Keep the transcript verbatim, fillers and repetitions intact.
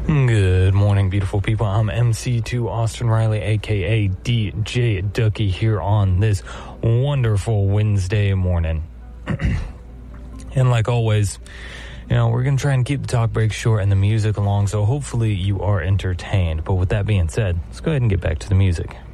Good morning, beautiful people. I'm M C two Austin Riley, a k a. D J Ducky, here on this wonderful Wednesday morning. And like always, you know, we're going to try and keep the talk break short and the music along, so hopefully you are entertained. But with that being said, let's go ahead and get back to the music.